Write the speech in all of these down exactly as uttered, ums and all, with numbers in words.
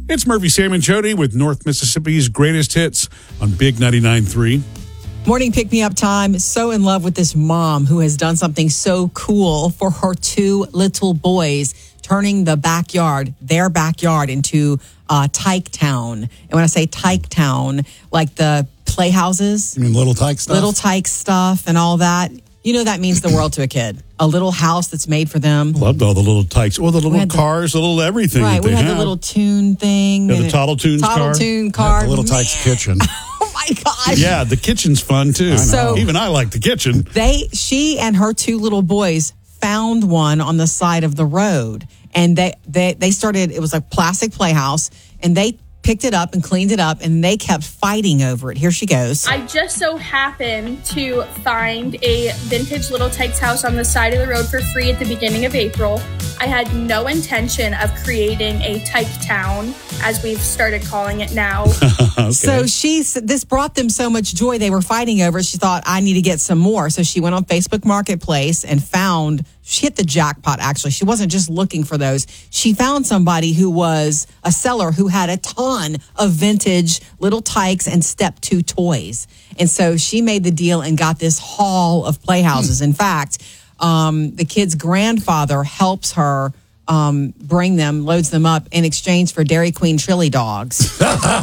It's Murphy, Sam, and Jody with North Mississippi's greatest hits on Big ninety-nine point three. Morning pick-me-up time. So in love with this mom who has done something so cool for her two little boys, turning the backyard, their backyard, into uh, Tyke Town. And when I say Tyke Town, like the playhouses. You mean Little Tyke stuff? Little Tyke stuff and all that. You know that means the world to a kid. A little house that's made for them. Loved all the little tykes. Well, the little had the- cars, the little everything Right, that we they had have. the little tune thing. Yeah, the and- Toddle Tunes car. Toddle Tune car. The Little Tyke's kitchen. Oh my gosh. Yeah, the kitchen's fun, too. So- Even I like the kitchen. They, she and her two little boys found one on the side of the road. And they, they, they started, it was a plastic playhouse, and they picked it up and cleaned it up, and they kept fighting over it. Here she goes. I just so happened to find a vintage Little Tykes house on the side of the road for free at the beginning of April. I had no intention of creating a Tyke Town, as we've started calling it now. Okay. So she said this brought them so much joy. They were fighting over it. She thought, I need to get some more. So she went on Facebook Marketplace and found, she hit the jackpot, actually. She wasn't just looking for those. She found somebody who was a seller who had a ton of vintage Little Tykes and Step Two toys. And so she made the deal and got this haul of playhouses. In fact, um, the kid's grandfather helps her um, bring them, loads them up in exchange for Dairy Queen Trilly dogs.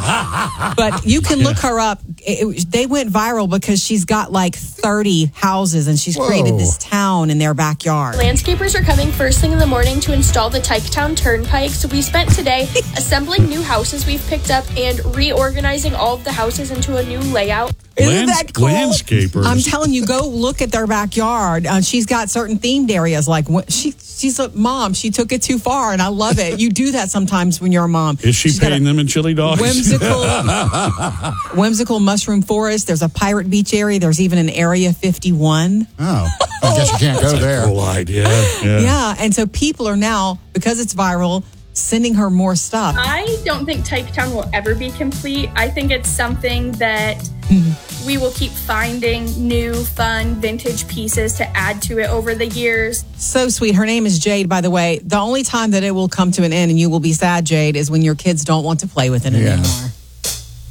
But you can look her up. It, it, they went viral because she's got like thirty houses and she's Whoa. created this town in their backyard. Landscapers are coming first thing in the morning to install the Tyke Town Turnpike, so we spent today assembling new houses we've picked up and reorganizing all of the houses into a new layout. Isn't Lands- that cool? landscapers. I'm telling you, go look at their backyard. Uh, she's got certain themed areas. Like wh- she, she's a mom. She took it too far, and I love it. You do that sometimes when you're a mom. Is she She's got paying a them in chili dogs? Whimsical, whimsical mushroom forest. There's a pirate beach area. There's even an Area fifty-one. Oh, I guess you can't go there. Cool idea. Yeah. Yeah, and so people are now, because it's viral, sending her more stuff. I don't think Tyke Town will ever be complete. I think it's something that we will keep finding new, fun, vintage pieces to add to it over the years. So sweet. Her name is Jade, by the way. The only time that it will come to an end and you will be sad, Jade, is when your kids don't want to play with it Yeah. anymore.